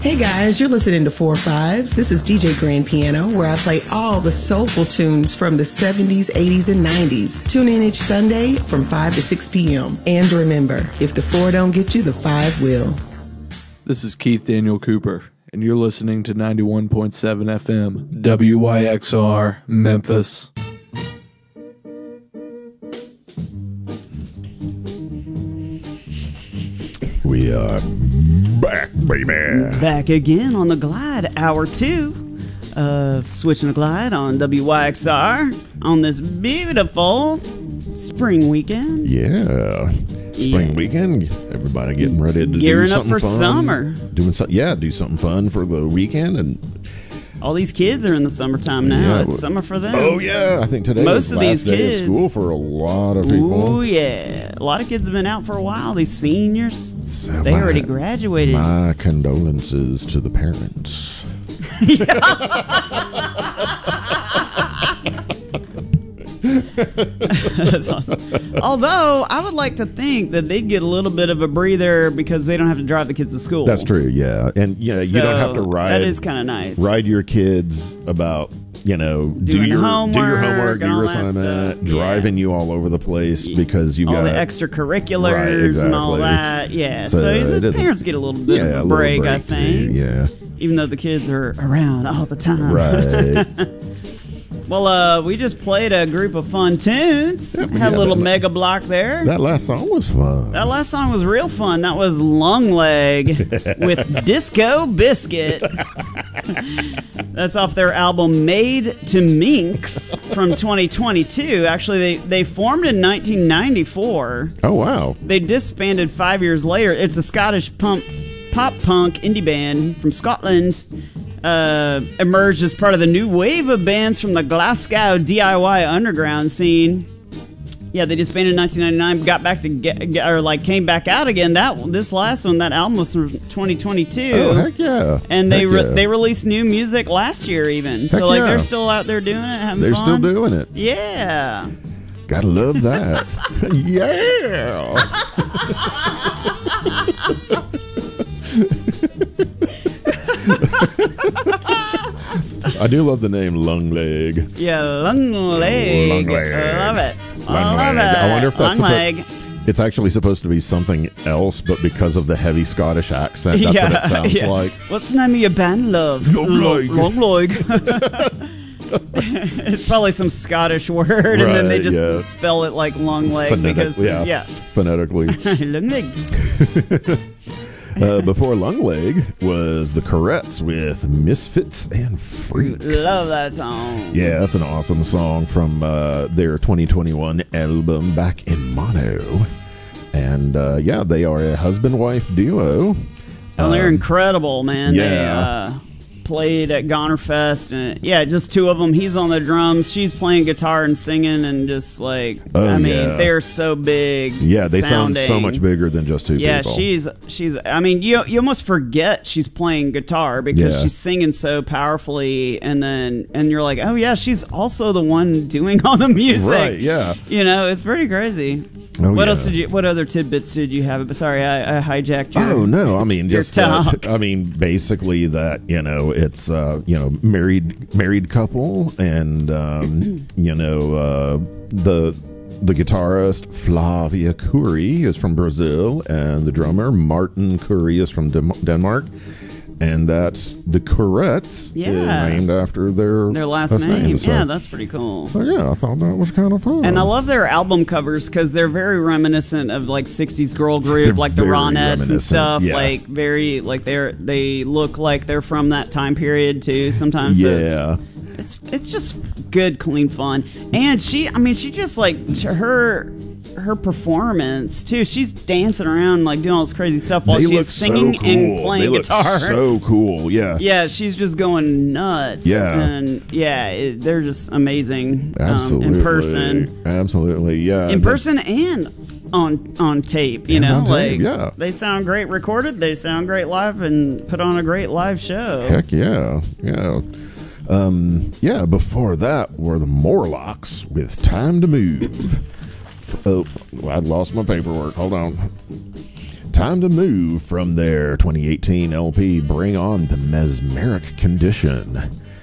Hey guys, you're listening to 4 Fives. This is DJ Grand Piano, where I play all the soulful tunes from the 70s, 80s, and 90s. Tune in each Sunday from 5 to 6 p.m. And remember, if the 4 don't get you, the 5 will. This is Keith Daniel Cooper, and you're listening to 91.7 FM, WYXR, Memphis. We are back, baby. Back again on the Glide, hour 2 of Switching the Glide on WYXR on this beautiful spring weekend. Yeah. Spring weekend. Everybody getting ready to Gearing do up something for fun. Summer. Do something fun for the weekend. And all these kids are in the summertime now. Yeah, it's summer for them. oh, yeah. I think today Most was of the these last day kids. of school for a lot of people. Oh, yeah. A lot of kids have been out for a while. These seniors, So they already graduated. My condolences to the parents. That's awesome. Although, I would like to think that they'd get a little bit of a breather because they don't have to drive the kids to school. That's true, yeah. And you don't have to ride. That is kind of nice. Ride your kids about, do your homework, do your assignment, driving you all over the place because you all got the extracurriculars right, exactly. and all that. Yeah, So the parents get a little bit of a break, I think. Too, yeah, even though the kids are around all the time. right. Well, we just played a group of fun tunes. Had a little mega block there. That last song was fun. That last song was real fun. That was Long Leg with Disco Biscuit. That's off their album Made to Minx from 2022. Actually, they formed in 1994. Oh, wow. They disbanded 5 years later. It's a Scottish pop punk indie band from Scotland. Emerged as part of the new wave of bands from the Glasgow DIY underground scene. Yeah, they disbanded in 1999, got back to came back out again. This last one, that album was from 2022. Oh, heck yeah! And they released new music last year, even. So they're still out there doing it, having fun. They're still doing it. Yeah. Gotta love that. Yeah. I do love the name Long Leg. Yeah, Long Leg. Long Leg. I love it. Long Leg. I wonder if that's Long Leg. it's actually supposed to be something else, but because of the heavy Scottish accent, that's what it sounds like. What's the name of your band, love? Long Leg. Long Leg. It's probably some Scottish word, and then they just spell it like long leg phonetically. Long leg. Before Long Leg was the Corettes with Misfits and Freaks. Love that song. Yeah, that's an awesome song from their 2021 album Back in Mono. And they are a husband-wife duo. Oh, they're incredible, man. Yeah. They played at Goner Fest, and just two of them. He's on the drums, she's playing guitar and singing, and just they're so big. Yeah, they sound so much bigger than just two people. Yeah, she's. I mean, you almost forget she's playing guitar because she's singing so powerfully, and you're like, oh yeah, she's also the one doing all the music. Right? Yeah. It's pretty crazy. Oh, what else what other tidbits did you have? Sorry, I hijacked your. Oh no, I mean just talk. Basically that it's married couple, and the guitarist Flavia Curie is from Brazil, and the drummer Martin Curie is from Denmark. And that's the Corettes, named after their last name. So, yeah, that's pretty cool. So I thought that was kind of fun. And I love their album covers because they're very reminiscent of like 60s girl group, like the Ronettes and stuff. Yeah. Like very they look like they're from that time period too. Sometimes, so it's just good, clean fun. And she just her performance too. She's dancing around like doing all this crazy stuff while she's singing and playing guitar. So cool, yeah. Yeah, she's just going nuts. Yeah, and they're just amazing. Absolutely, in person. Absolutely, yeah. In person and on tape. They sound great recorded. They sound great live, and put on a great live show. Heck yeah, yeah. Before that were the Morlocks with Time to Move. Oh, I'd lost my paperwork. Hold on. Time to Move from their 2018 LP, Bring On the Mesmeric Condition.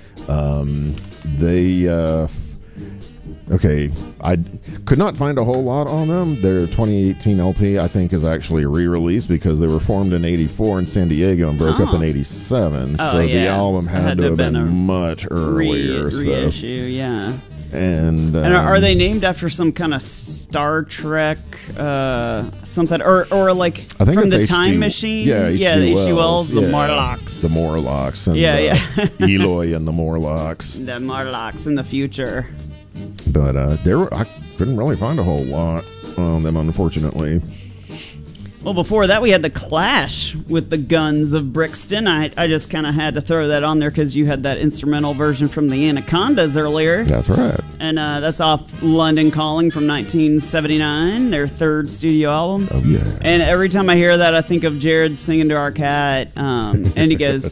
Okay, I could not find a whole lot on them. Their 2018 LP, I think, is actually re-released because they were formed in '84 in San Diego and broke up in '87. So the album had to have been much earlier. Reissue, yeah. And are they named after some kind of Star Trek something, or like I think from the H. Time Machine? Yeah, the H.G. Wells, the yeah. Morlocks. The Morlocks. And, Eloy and the Morlocks. The Morlocks in the future. But I couldn't really find a whole lot on them, unfortunately. Well, before that, we had The Clash with the Guns of Brixton. I just kind of had to throw that on there because you had that instrumental version from the Anacondas earlier. That's right. And that's off London Calling from 1979, their third studio album. Oh, yeah. And every time I hear that, I think of Jared singing to our cat. And he goes,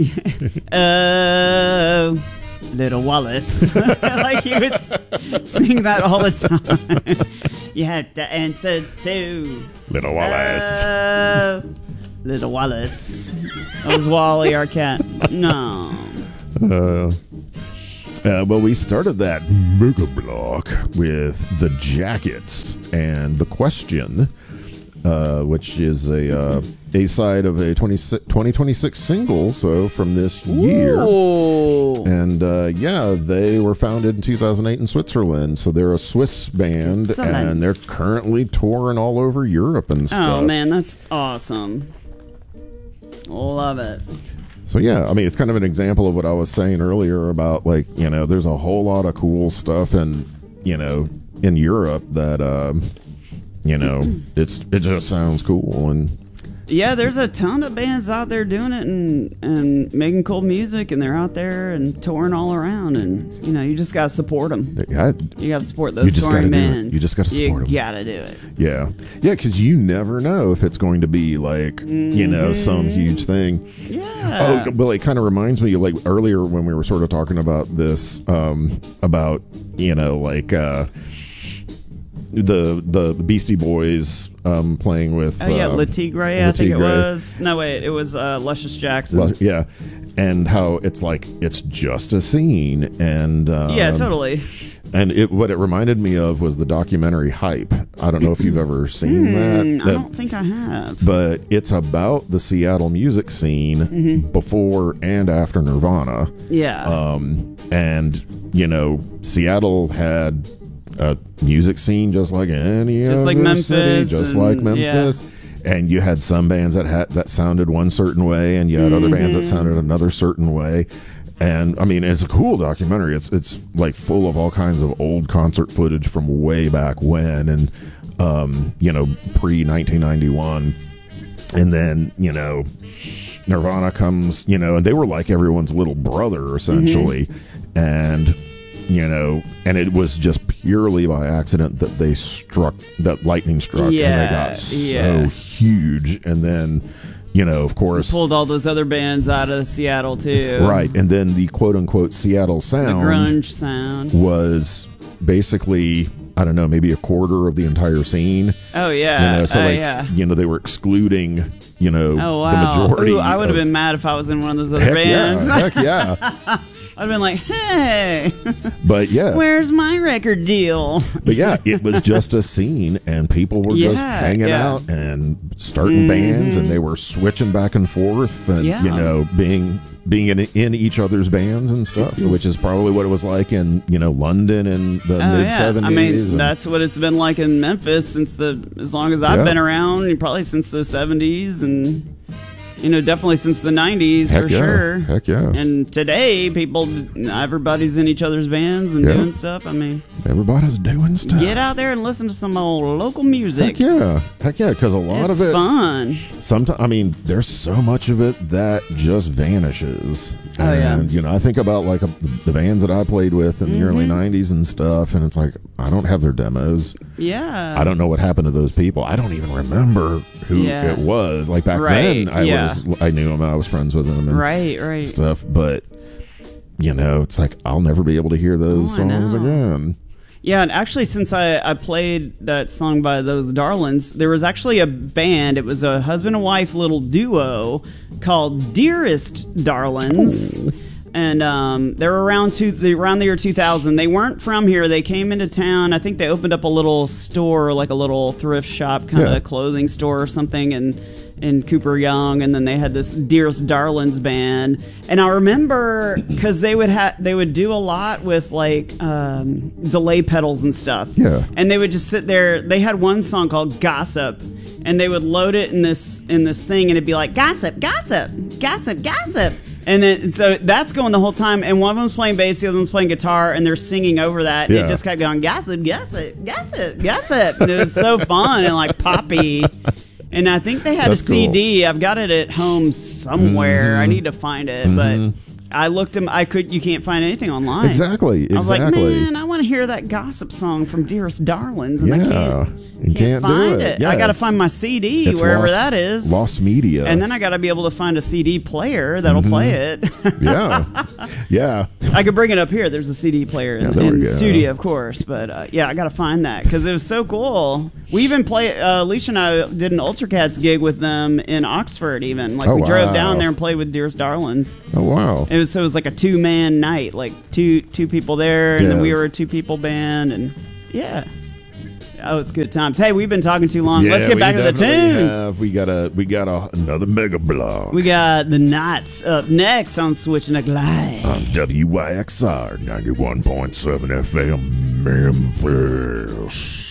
oh, Little Wallace. Like he would sing that all the time. You had to answer to Little Wallace. Little Wallace. That was Wally, our cat. No. Well, we started that mega block with The Jackets and The Question, which is a A-side of a 2026 single, so from this year. Ooh. And they were founded in 2008 in Switzerland, so they're a Swiss band, and they're currently touring all over Europe and stuff. Oh man, that's awesome. Love it. So yeah, I mean, it's kind of an example of what I was saying earlier about, like, you know, there's a whole lot of cool stuff in Europe that it just sounds cool. And yeah, there's a ton of bands out there doing it and making cool music, and they're out there and touring all around, and you just gotta support them. You gotta support those touring bands. You just gotta support them. You gotta do it. Yeah, because you never know if it's going to be like some huge thing. Yeah. Oh, well, it kind of reminds me, like earlier when we were sort of talking about this, about the Beastie Boys playing with Le Tigre, I think it was. No, wait, it was Luscious Jackson. Yeah, and how it's like it's just a scene, and yeah, totally. And what it reminded me of was the documentary Hype. I don't know if you've ever seen that. I don't think I have. But it's about the Seattle music scene before and after Nirvana. Yeah. And Seattle had a music scene just like any other like Memphis, city, just like Memphis. Yeah. And you had some bands that sounded one certain way, and you had other bands that sounded another certain way. And I mean, it's a cool documentary. It's like full of all kinds of old concert footage from way back when, and pre 1991. And then Nirvana comes, and they were like everyone's little brother essentially, and it was just purely by accident that lightning struck, and they got so huge, and then. Of course, pulled all those other bands out of Seattle too, right? And then the quote-unquote Seattle sound, the grunge sound, was basically, I don't know, maybe a quarter of the entire scene. Oh yeah, they were excluding, oh, wow. the majority. Ooh, I would have been mad if I was in one of those other bands. Heck yeah. I'd have been like, hey, but yeah, where's my record deal? But yeah, it was just a scene, and people were just hanging out and starting bands, and they were switching back and forth, and being in each other's bands and stuff, which is probably what it was like in London in the mid 70s. I mean, that's what it's been like in Memphis as long as I've been around, probably since the 70s, and definitely since the 90s. Heck for yeah. sure. Heck yeah. And today, everybody's in each other's bands and doing stuff. I mean, everybody's doing stuff. Get out there and listen to some old local music. Heck yeah, because a lot of it, fun. Sometimes, I mean, there's so much of it that just vanishes. And, I think about like the bands that I played with in the early 90s and stuff, and it's like, I don't have their demos. Yeah. I don't know what happened to those people. I don't even remember who it was. Like back then, I knew him, I was friends with him, and right stuff. But it's like I'll never be able to hear those songs again. Yeah, and actually, since I played that song by those Darlings, there was actually a band. It was a husband and wife little duo called Dearest Darlings. Oh. And they were around the year 2000. They weren't from here. They came into town. I think they opened up a little store, like a little thrift shop kind of clothing store or something, in Cooper Young, and then they had this Dearest Darlings band. And I remember because they would do a lot with like delay pedals and stuff. Yeah. And they would just sit there. They had one song called Gossip, and they would load it in this thing, and it'd be like gossip, gossip, gossip, gossip. And then, so that's going the whole time, and one of them's playing bass, the other one's playing guitar, and they're singing over that, and it just kept going, gossip, gossip, gossip, gossip, and it was so fun and like poppy. And I think they had a CD. I've got it at home somewhere. I need to find it, but I looked them. You can't find anything online. Exactly. I was like, man, I want to hear that gossip song from Dearest Darlings, and I can't find it. Yeah, I got to find my CD wherever that is. Lost media. And then I got to be able to find a CD player that'll play it. Yeah. I could bring it up here. There's a CD player in the studio, of course. But I got to find that because it was so cool. We even Alicia and I did an Ultracats gig with them in Oxford even. Like we drove down there and played with Dearest Darlings. Oh, wow. It was like a 2-man night, like two people there, and then we were a 2-people band, and it's good times. Hey, we've been talking too long. Let's get back to the tunes. We got another mega blog. We got the Knots up next on Switching a Glide on WYXR 91.7 FM Memphis.